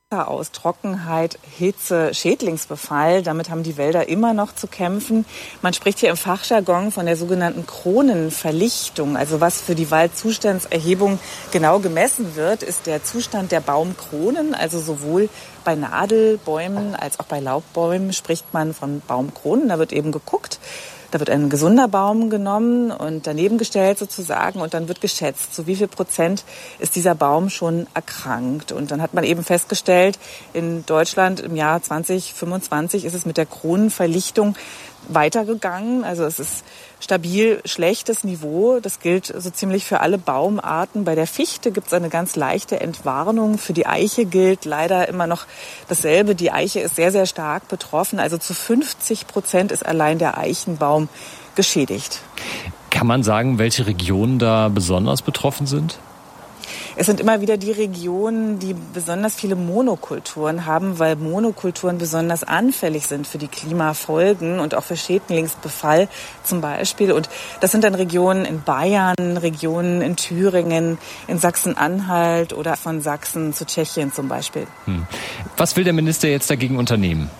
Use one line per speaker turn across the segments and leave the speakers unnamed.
aus Trockenheit, Hitze, Schädlingsbefall. Damit haben die Wälder immer noch zu kämpfen. Man spricht hier im Fachjargon von der sogenannten Kronenverlichtung. Also was für die Waldzustandserhebung genau gemessen wird, ist der Zustand der Baumkronen. Also sowohl bei Nadelbäumen als auch bei Laubbäumen spricht man von Baumkronen. Da wird eben geguckt. Da wird ein gesunder Baum genommen und daneben gestellt sozusagen und dann wird geschätzt, zu wie viel Prozent ist dieser Baum schon erkrankt. Und dann hat man eben festgestellt, in Deutschland im Jahr 2025 ist es mit der Kronenverlichtung weitergegangen. Also es ist stabil schlechtes Niveau. Das gilt so ziemlich für alle Baumarten. Bei der Fichte gibt es eine ganz leichte Entwarnung. Für die Eiche gilt leider immer noch dasselbe. Die Eiche ist sehr, sehr stark betroffen. Also zu 50% ist allein der Eichenbaum geschädigt.
Kann man sagen, welche Regionen da besonders betroffen sind?
Es sind immer wieder die Regionen, die besonders viele Monokulturen haben, weil Monokulturen besonders anfällig sind für die Klimafolgen und auch für Schädlingsbefall zum Beispiel. Und das sind dann Regionen in Bayern, Regionen in Thüringen, in Sachsen-Anhalt oder von Sachsen zu Tschechien zum Beispiel.
Was will der Minister jetzt dagegen unternehmen?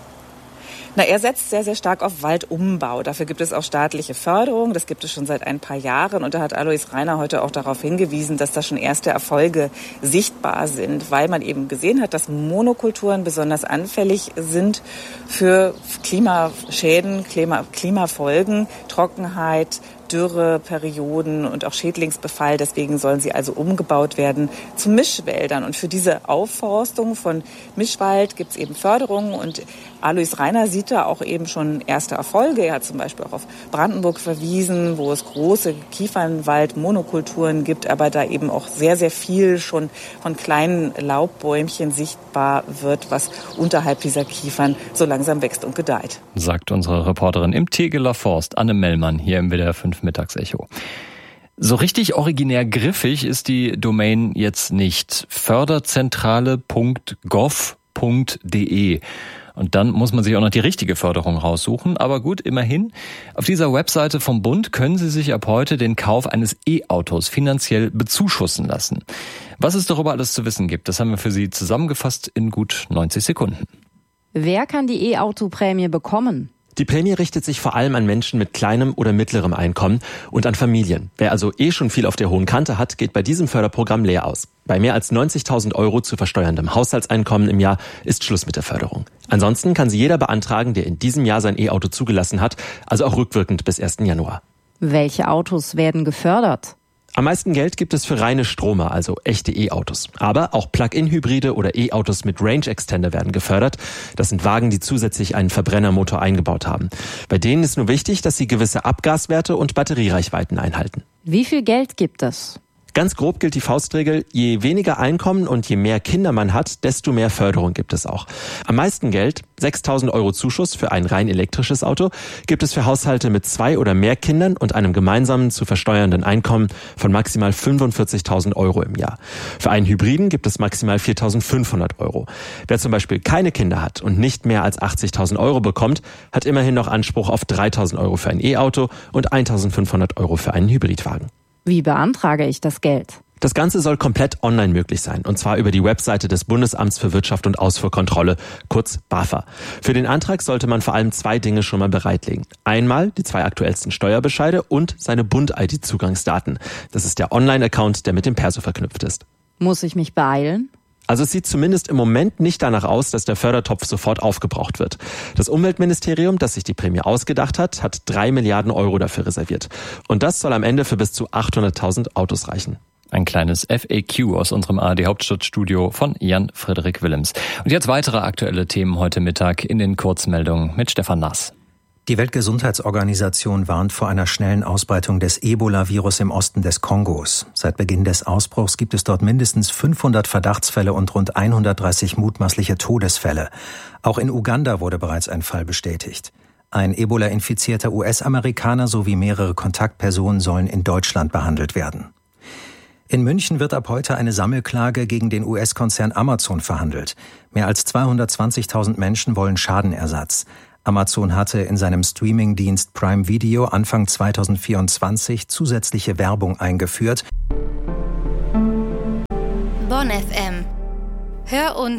Er setzt sehr, sehr stark auf Waldumbau. Dafür gibt es auch staatliche Förderung. Das gibt es schon seit ein paar Jahren. Und da hat Alois Rainer heute auch darauf hingewiesen, dass da schon erste Erfolge sichtbar sind, weil man eben gesehen hat, dass Monokulturen besonders anfällig sind für Klimaschäden, Klimafolgen, Trockenheit, Dürreperioden und auch Schädlingsbefall. Deswegen sollen sie also umgebaut werden zu Mischwäldern. Und für diese Aufforstung von Mischwald gibt es eben Förderungen. Und Alois Rainer sieht da auch eben schon erste Erfolge. Er hat zum Beispiel auch auf Brandenburg verwiesen, wo es große Kiefernwald-Monokulturen gibt, aber da eben auch sehr, sehr viel schon von kleinen Laubbäumchen sichtbar wird, was unterhalb dieser Kiefern so langsam wächst und gedeiht.
Sagt unsere Reporterin im Tegeler Forst, Anne Mellmann, hier im WDR 5 Mittagsecho. So richtig originär griffig ist die Domain jetzt nicht. Förderzentrale.gov.de. Und dann muss man sich auch noch die richtige Förderung raussuchen. Aber gut, immerhin. Auf dieser Webseite vom Bund können Sie sich ab heute den Kauf eines E-Autos finanziell bezuschussen lassen. Was es darüber alles zu wissen gibt, das haben wir für Sie zusammengefasst in gut 90 Sekunden.
Wer kann die E-Auto-Prämie bekommen?
Die Prämie richtet sich vor allem an Menschen mit kleinem oder mittlerem Einkommen und an Familien. Wer also schon viel auf der hohen Kante hat, geht bei diesem Förderprogramm leer aus. Bei mehr als 90.000 € zu versteuerndem Haushaltseinkommen im Jahr ist Schluss mit der Förderung. Ansonsten kann sie jeder beantragen, der in diesem Jahr sein E-Auto zugelassen hat, also auch rückwirkend bis 1. Januar.
Welche Autos werden gefördert?
Am meisten Geld gibt es für reine Stromer, also echte E-Autos. Aber auch Plug-in-Hybride oder E-Autos mit Range Extender werden gefördert. Das sind Wagen, die zusätzlich einen Verbrennermotor eingebaut haben. Bei denen ist nur wichtig, dass sie gewisse Abgaswerte und Batteriereichweiten einhalten.
Wie viel Geld gibt es?
Ganz grob gilt die Faustregel, je weniger Einkommen und je mehr Kinder man hat, desto mehr Förderung gibt es auch. Am meisten Geld, 6.000 € Zuschuss für ein rein elektrisches Auto, gibt es für Haushalte mit 2 oder mehr Kindern und einem gemeinsamen zu versteuernden Einkommen von maximal 45.000 € im Jahr. Für einen Hybriden gibt es maximal 4.500 €. Wer zum Beispiel keine Kinder hat und nicht mehr als 80.000 € bekommt, hat immerhin noch Anspruch auf 3.000 € für ein E-Auto und 1.500 € für einen Hybridwagen.
Wie beantrage ich das Geld?
Das Ganze soll komplett online möglich sein, und zwar über die Webseite des Bundesamts für Wirtschaft und Ausfuhrkontrolle, kurz BAFA. Für den Antrag sollte man vor allem 2 Dinge schon mal bereitlegen. Einmal die 2 aktuellsten Steuerbescheide und seine Bund-ID-Zugangsdaten. Das ist der Online-Account, der mit dem Perso verknüpft ist.
Muss ich mich beeilen?
Also es sieht zumindest im Moment nicht danach aus, dass der Fördertopf sofort aufgebraucht wird. Das Umweltministerium, das sich die Prämie ausgedacht hat, hat 3 Milliarden € dafür reserviert. Und das soll am Ende für bis zu 800.000 Autos reichen.
Ein kleines FAQ aus unserem ARD-Hauptstadtstudio von Jan-Frederik Willems. Und jetzt weitere aktuelle Themen heute Mittag in den Kurzmeldungen mit Stefan Nass.
Die Weltgesundheitsorganisation warnt vor einer schnellen Ausbreitung des Ebola-Virus im Osten des Kongos. Seit Beginn des Ausbruchs gibt es dort mindestens 500 Verdachtsfälle und rund 130 mutmaßliche Todesfälle. Auch in Uganda wurde bereits ein Fall bestätigt. Ein Ebola-infizierter US-Amerikaner sowie mehrere Kontaktpersonen sollen in Deutschland behandelt werden. In München wird ab heute eine Sammelklage gegen den US-Konzern Amazon verhandelt. Mehr als 220.000 Menschen wollen Schadenersatz. Amazon hatte in seinem Streamingdienst Prime Video Anfang 2024 zusätzliche Werbung eingeführt.
Bonn FM. Hör uns